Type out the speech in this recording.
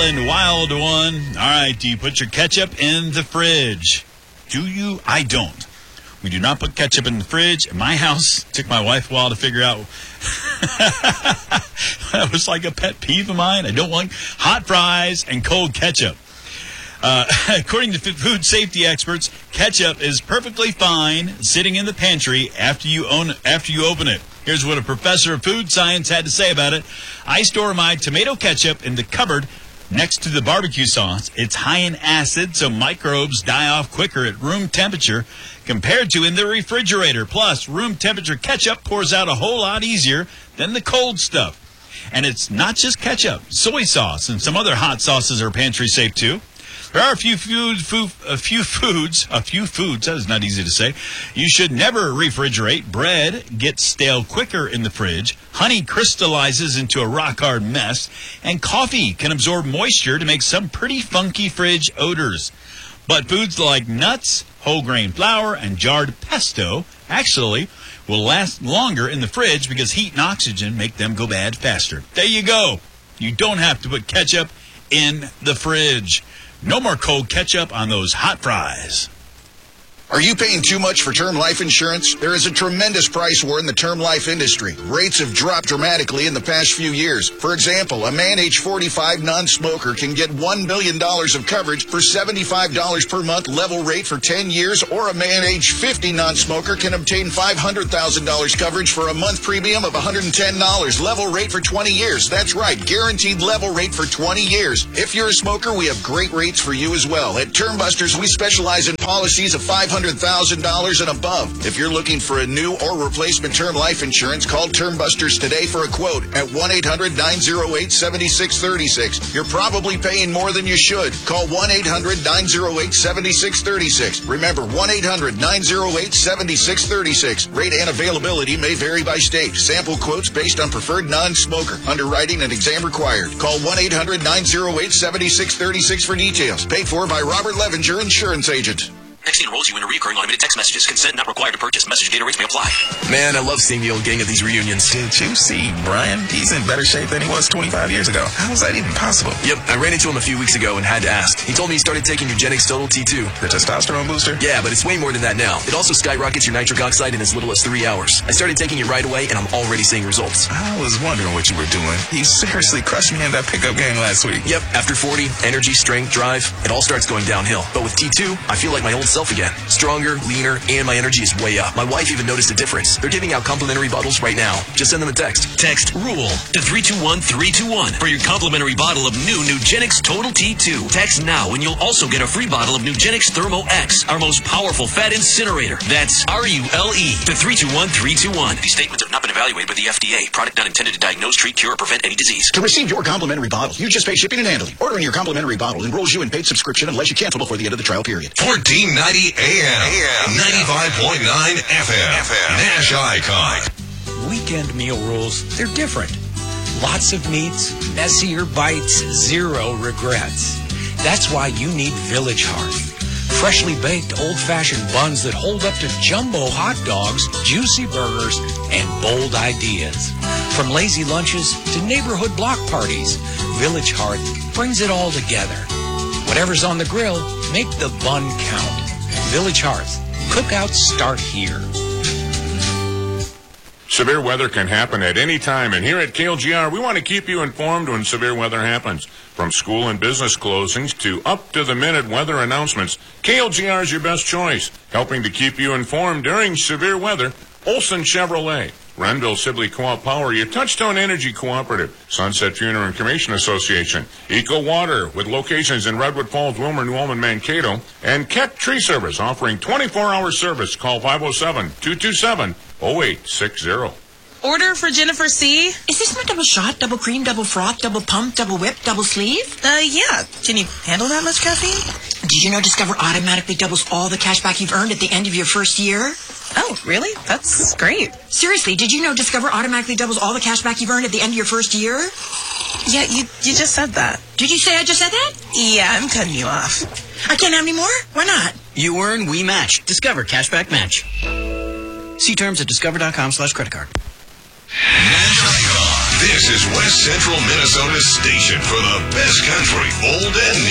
and wild one. All right, do you put your ketchup in the fridge? Do you? I don't. We do not put ketchup in the fridge. In my house, it took my wife a while to figure out. That was like a pet peeve of mine. I don't want hot fries and cold ketchup. According to food safety experts, ketchup is perfectly fine sitting in the pantry after you open it. Here's what a professor of food science had to say about it. I store my tomato ketchup in the cupboard next to the barbecue sauce. It's high in acid, so microbes die off quicker at room temperature compared to in the refrigerator. Plus, room temperature ketchup pours out a whole lot easier than the cold stuff. And it's not just ketchup. Soy sauce and some other hot sauces are pantry safe too. There are a few foods, that is not easy to say, you should never refrigerate. Bread gets stale quicker in the fridge. Honey crystallizes into a rock-hard mess. And coffee can absorb moisture to make some pretty funky fridge odors. But foods like nuts, whole grain flour, and jarred pesto actually will last longer in the fridge because heat and oxygen make them go bad faster. There you go. You don't have to put ketchup in the fridge. No more cold ketchup on those hot fries. Are you paying too much for term life insurance? There is a tremendous price war in the term life industry. Rates have dropped dramatically in the past few years. For example, a man age 45 non-smoker can get $1 million of coverage for $75 per month level rate for 10 years, or a man age 50 non-smoker can obtain $500,000 coverage for a month premium of $110 level rate for 20 years. That's right, guaranteed level rate for 20 years. If you're a smoker, we have great rates for you as well. At Term Busters, we specialize in policies of $500,000 and above. If you're looking for a new or replacement term life insurance, call Term Busters today for a quote at 1-800-908-7636. You're probably paying more than you should. Call 1-800-908-7636. Remember, 1-800-908-7636. Rate and availability may vary by state. Sample quotes based on preferred non-smoker. Underwriting and exam required. Call 1-800-908-7636 for details. Paid for by Robert Levenger, insurance agent. Nextdoor enrolls you in recurring automated text messages. Consent not required to purchase. Message data rates may apply. Man, I love seeing the old gang at these reunions. Did you see Brian? He's in better shape than he was 25 years ago. How is that even possible? Yep, I ran into him a few weeks ago and had to ask. He told me he started taking Nugenix Total T2. The testosterone booster? Yeah, but it's way more than that now. It also skyrockets your nitric oxide in as little as 3 hours. I started taking it right away, and I'm already seeing results. I was wondering what you were doing. You seriously crushed me in that pickup game last week. Yep, after 40, energy, strength, drive, it all starts going downhill. But with T2, I feel like my old self again. Stronger, leaner, and my energy is way up. My wife even noticed a difference. They're giving out complimentary bottles right now. Just send them a text. Text RULE to 321-321 for your complimentary bottle of new Nugenix Total T2. Text now and you'll also get a free bottle of Nugenix Thermo X, our most powerful fat incinerator. That's RULE to 321-321. These statements have not been evaluated by the FDA. Product not intended to diagnose, treat, cure, or prevent any disease. To receive your complimentary bottle, you just pay shipping and handling. Ordering your complimentary bottle enrolls you in paid subscription unless you cancel before the end of the trial period. 1490 AM, 95.9 FM, Nash Icon. Weekend meal rules, they're different. Lots of meats, messier bites, zero regrets. That's why you need Village Hearth. Freshly baked old-fashioned buns that hold up to jumbo hot dogs, juicy burgers, and bold ideas. From lazy lunches to neighborhood block parties, Village Hearth brings it all together. Whatever's on the grill, make the bun count. Village Hearth. Cookouts start here. Severe weather can happen at any time, and here at KLGR, we want to keep you informed when severe weather happens. From school and business closings to up-to-the-minute weather announcements, KLGR is your best choice. Helping to keep you informed during severe weather, Olson Chevrolet. Renville Sibley Co-op Power, your Touchstone Energy Cooperative, Sunset Funeral and Cremation Association, Eco Water with locations in Redwood Falls, Wilmer, New Ulm, and Mankato, and Keck Tree Service offering 24-hour service. Call 507-227-0860. Order for Jennifer C. Is this my double shot, double cream, double froth, double pump, double whip, double sleeve? Yeah. Can you handle that much caffeine? Did you know Discover automatically doubles all the cash back you've earned at the end of your first year? Oh, really? That's great. Seriously, did you know Discover automatically doubles all the cash back you've earned at the end of your first year? Yeah, you just said that. Did you say I just said that? Yeah, I'm cutting you off. I can't have any more? Why not? You earn, we match. Discover Cashback Match. See terms at discover.com/creditcard. Nash Icon. This is West Central Minnesota's station for the best country, old and new.